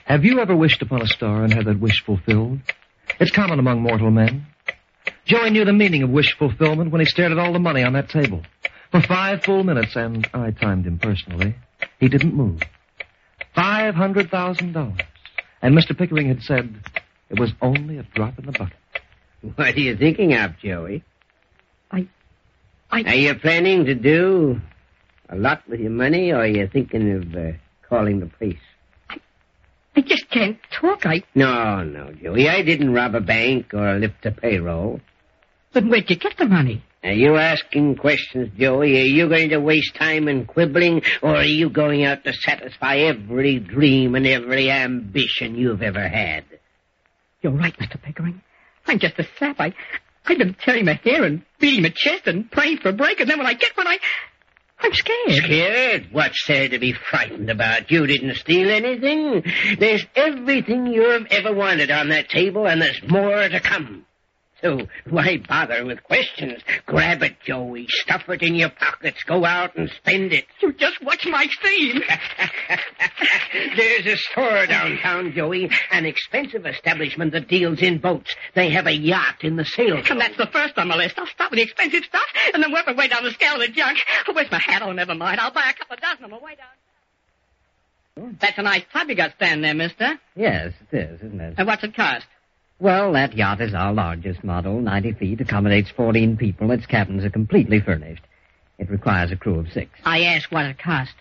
Have you ever wished upon a star and had that wish fulfilled? It's common among mortal men. Joey knew the meaning of wish fulfillment when he stared at all the money on that table. For 5 full minutes, and I timed him personally, he didn't move. $500,000. And Mr. Pickering had said it was only a drop in the bucket. What are you thinking of, Joey? I... Are you planning to do a lot with your money, or are you thinking of calling the police? I just can't talk. No, Joey. I didn't rob a bank or lift a payroll. But where'd you get the money? Are you asking questions, Joey? Are you going to waste time in quibbling, or are you going out to satisfy every dream and every ambition you've ever had? You're right, Mr. Pickering. I'm just a sap. I've been tearing my hair and beating my chest and praying for a break, and then when I get one, I'm scared. Scared? What's there to be frightened about? You didn't steal anything. There's everything you've ever wanted on that table, and there's more to come. So why bother with questions? Grab it, Joey. Stuff it in your pockets. Go out and spend it. You just watch my scene. There's a store downtown, Joey. An expensive establishment that deals in boats. They have a yacht in the sales. And that's the first on my list. I'll start with the expensive stuff and then work my way down the scale of the junk. Oh, where's my hat? Oh, never mind. I'll buy a couple of dozen on my way down. That's a nice tub you got standing there, mister. Yes, it is, isn't it? And what's it cost? Well, that yacht is our largest model, 90 feet, accommodates 14 people. Its cabins are completely furnished. It requires a crew of 6. I asked what it cost.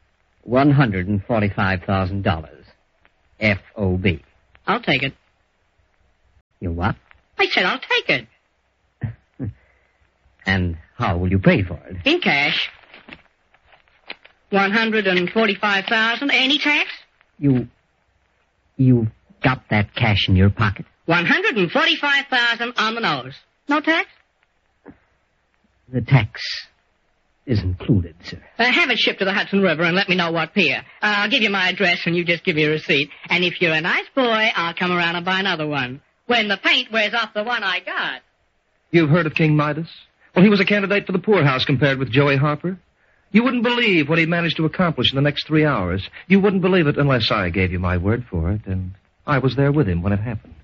$145,000. F.O.B. I'll take it. You what? I said I'll take it. And how will you pay for it? In cash. $145,000. Any tax? You got that cash in your pocket? $145,000 on the nose. No tax? The tax is included, sir. Have it shipped to the Hudson River and let me know what pier. I'll give you my address and you just give me a receipt. And if you're a nice boy, I'll come around and buy another one. When the paint wears off the one I got. You've heard of King Midas? Well, he was a candidate for the poorhouse compared with Joey Harper. You wouldn't believe what he managed to accomplish in the next 3 hours. You wouldn't believe it unless I gave you my word for it, and I was there with him when it happened.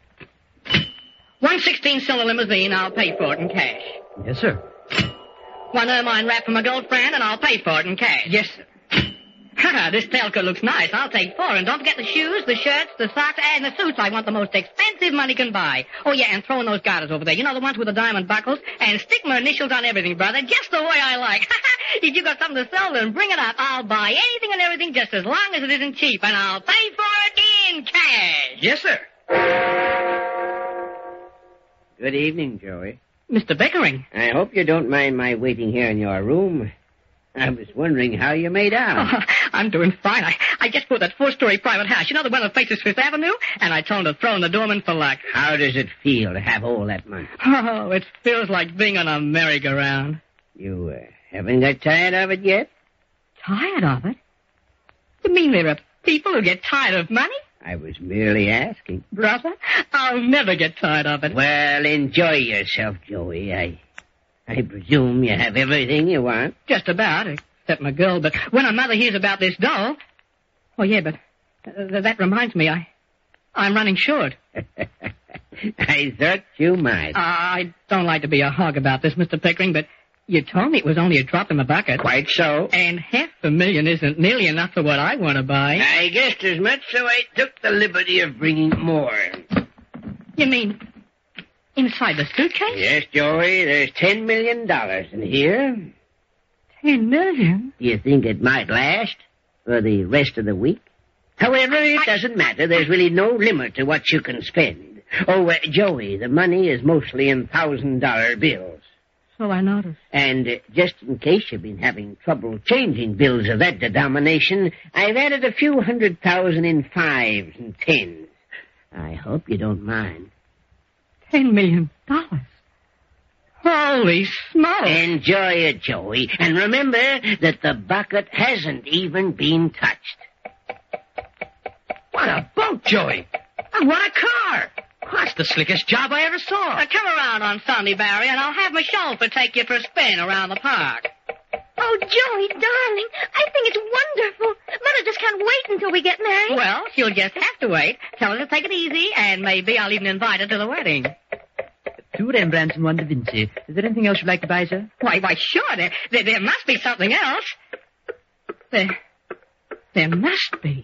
1/16 cylinder limousine, I'll pay for it in cash. Yes, sir. One ermine wrap from a girlfriend, and I'll pay for it in cash. Yes, sir. This tailcoat looks nice. I'll take 4. And don't forget the shoes, the shirts, the socks, and the suits. I want the most expensive money can buy. Oh, yeah, and throw in those garters over there. You know, the ones with the diamond buckles? And stick my initials on everything, brother, just the way I like. If you got something to sell, then bring it up. I'll buy anything and everything just as long as it isn't cheap. And I'll pay for it in cash. Yes, sir. Good evening, Joey. Mr. Pickering. I hope you don't mind my waiting here in your room. I was wondering how you made out. Oh, I'm doing fine. I just bought that 4-story private house. You know, the one that faces Fifth Avenue? And I told him to throw in the doorman for luck. How does it feel to have all that money? Oh, it feels like being on a merry-go-round. You haven't got tired of it yet? Tired of it? You mean there are people who get tired of money? I was merely asking. Brother, I'll never get tired of it. Well, enjoy yourself, Joey. I presume you have everything you want. Just about, except my girl. But when her mother hears about this doll... Oh, yeah, but that reminds me, I'm running short. I thought you might. I don't like to be a hog about this, Mr. Pickering, but you told me it was only a drop in the bucket. Quite so. And $500,000 isn't nearly enough for what I want to buy. I guessed as much, so I took the liberty of bringing more. You mean... inside the suitcase? Yes, Joey, there's $10 million in here. $10 million? Do you think it might last for the rest of the week? However, it doesn't matter. There's really no limit to what you can spend. Oh, Joey, the money is mostly in $1,000 bills. So I noticed. And just in case you've been having trouble changing bills of that denomination, I've added a few $100,000 in 5s and 10s. I hope you don't mind. $10 million. Holy smokes. Enjoy it, Joey. And remember that the bucket hasn't even been touched. What a boat, Joey. And what a car. That's the slickest job I ever saw. Come around on Sunday, Barry, and I'll have my chauffeur take you for a spin around the park. Oh, Oh, Joey, darling, I think it's wonderful. Mother just can't wait until we get married. Well, she'll just have to wait. Tell her to take it easy, and maybe I'll even invite her to the wedding. 2 Rembrandts and 1 Da Vinci. Is there anything else you'd like to buy, sir? Why, sure. There must be something else. There must be.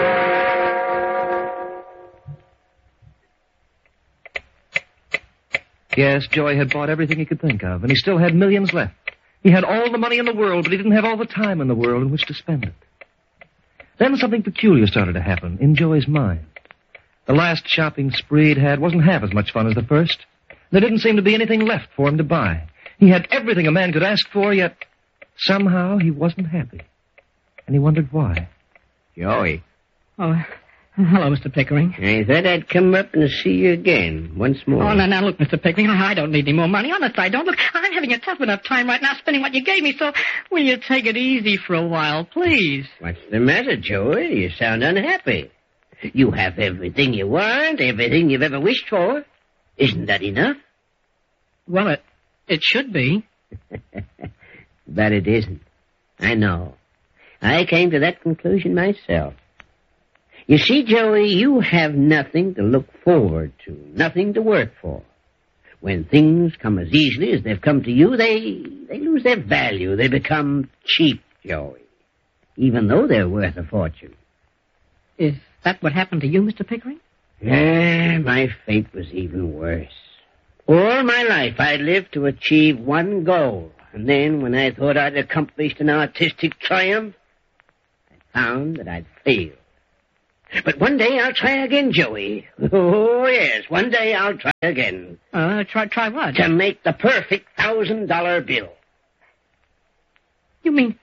Yes, Joey had bought everything he could think of, and he still had millions left. He had all the money in the world, but he didn't have all the time in the world in which to spend it. Then something peculiar started to happen in Joey's mind. The last shopping spree he'd had wasn't half as much fun as the first. There didn't seem to be anything left for him to buy. He had everything a man could ask for, yet somehow he wasn't happy. And he wondered why. Joey. Oh, hello, Mr. Pickering. I thought I'd come up and see you again once more. Oh, now, look, Mr. Pickering, I don't need any more money. Honest, I don't. Look, I'm having a tough enough time right now spending what you gave me, so will you take it easy for a while, please? What's the matter, Joey? You sound unhappy. You have everything you want, everything you've ever wished for. Isn't that enough? Well, it should be. But it isn't. I know. I came to that conclusion myself. You see, Joey, you have nothing to look forward to, nothing to work for. When things come as easily as they've come to you, they lose their value. They become cheap, Joey, even though they're worth a fortune. Is that what happened to you, Mr. Pickering? My fate was even worse. All my life I'd lived to achieve one goal, and then when I thought I'd accomplished an artistic triumph, I found that I'd failed. But one day I'll try again, Joey. Oh, yes, one day I'll try again. Try what? To make the perfect $1,000 bill. You mean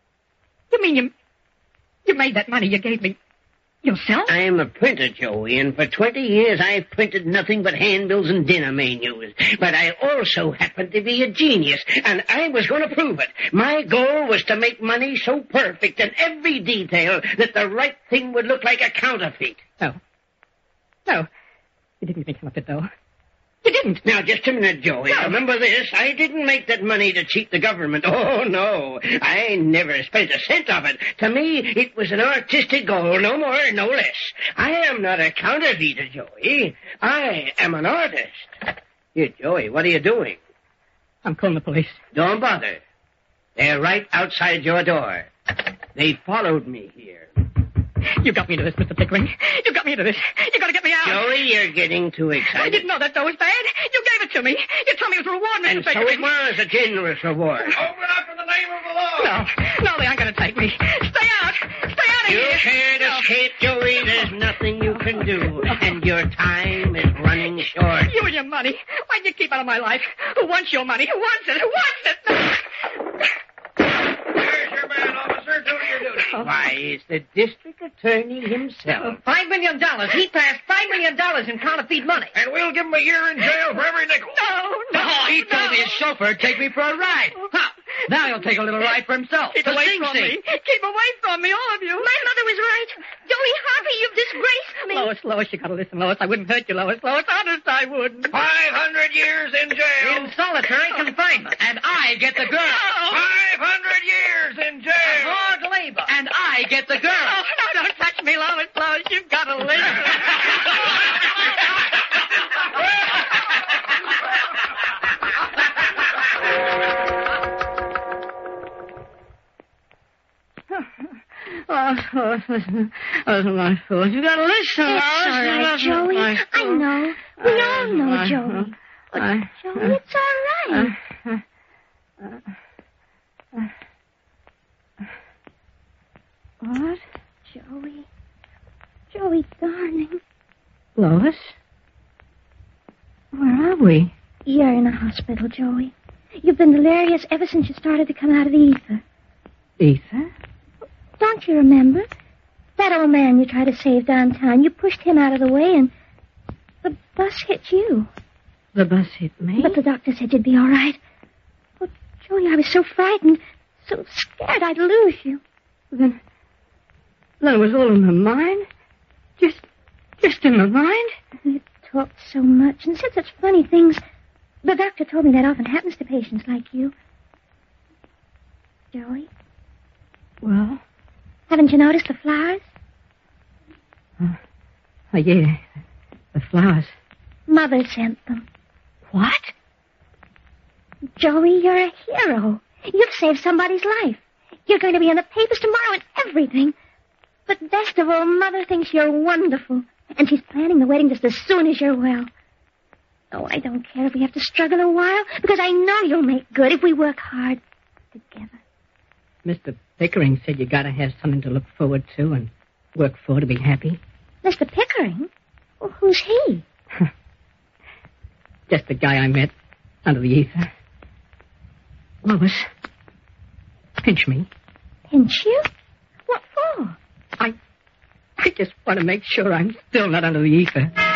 you made that money you gave me yourself? I'm a printer, Joey, and for 20 years I've printed nothing but handbills and dinner menus. But I also happen to be a genius, and I was going to prove it. My goal was to make money so perfect in every detail that the right thing would look like a counterfeit. No. You didn't make counterfeit, though. You didn't. Now, just a minute, Joey. No. Remember this. I didn't make that money to cheat the government. Oh, no. I never spent a cent of it. To me, it was an artistic goal, no more, no less. I am not a counterfeiter, Joey. I am an artist. Here, Joey, what are you doing? I'm calling the police. Don't bother. They're right outside your door. They followed me here. You got me into this, Mr. Pickering. You got me into this. You got to get me out. Joey, you're getting too excited. I didn't know that dough was bad. You gave it to me. You told me it was a reward, Mr. And so Pickering. it was a generous reward. Open up in the name of the law. No, they aren't going to take me. Stay out of You here. can't escape, Joey. There's nothing you can do. And your time is running short. You and your money. Why'd you keep out of my life? Who wants your money? Who wants it? Who wants it? There's your man, officer. Do your duty. Why, it's the district attorney himself. $5 million. He passed $5 million in counterfeit money. And we'll give him a year in jail for every nickel. No. He told his chauffeur, take me for a ride. Ha! Now he'll take a little ride for himself. Keep To away Sing from Sing. me. Keep away from me, all of you. My mother was right. Joey Harvey, you've disgraced me. Lois, you gotta listen, Lois. I wouldn't hurt you, Lois. Honest, I wouldn't. 500 years in jail. In solitary confinement. And I get the girl. 500 years in jail. Hard labor. And I get the girl. Oh, no, don't touch me, Lois. You've gotta listen. Listen, my fool. You gotta listen, It's Lois. all right, Joey. I know. We all know, Joey. But, Joey, it's all right. What? Joey. Joey, darling. Lois? Where are we? You're in a hospital, Joey. You've been delirious ever since you started to come out of the ether. Ether? Don't you remember? That old man you tried to save downtown, you pushed him out of the way and the bus hit you. The bus hit me? But the doctor said you'd be all right. Oh, Joey, I was so frightened, so scared I'd lose you. Then it was all in my mind? Just in my mind? You talked so much and said such funny things. The doctor told me that often happens to patients like you. Joey. Well? Haven't you noticed the flowers? Yeah. The flowers. Mother sent them. What? Joey, you're a hero. You've saved somebody's life. You're going to be in the papers tomorrow and everything. But best of all, Mother thinks you're wonderful. And she's planning the wedding just as soon as you're well. Oh, I don't care if we have to struggle a while, because I know you'll make good if we work hard together. Mr. Pickering said you gotta have something to look forward to and work for to be happy. Mr. Pickering? Well, who's he? Just the guy I met under the ether. Lois, pinch me. Pinch you? What for? I just want to make sure I'm still not under the ether.